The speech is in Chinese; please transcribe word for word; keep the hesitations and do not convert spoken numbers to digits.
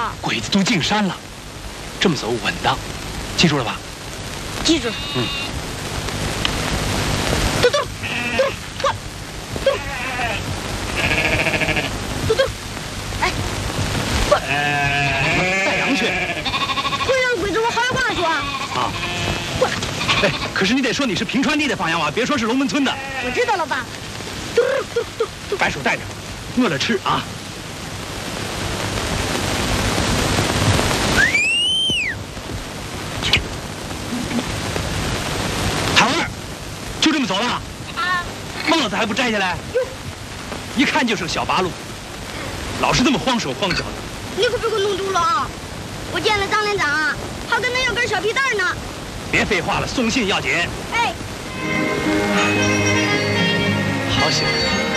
了。 鬼子都进山了，这么走稳当，记住了吧？ 记住了。 嗯。 嘟嘟嘟我嘟嘟嘟，哎，我带羊去。 会让鬼子我好有话说啊。 啊。我，哎，可是你得说你是平川地的放羊娃，别说是龙门村的。 我知道了吧？嘟嘟嘟嘟， 白手带着，饿了吃啊。就这么走了？ 啊！ 帽子还不摘下来？一看就是个小八路，老是这么慌手慌脚的。 你可别给我弄丢了啊！我见了张连长啊，还跟他要根小皮带呢。 别废话了，送信要紧。 哎， 好小子。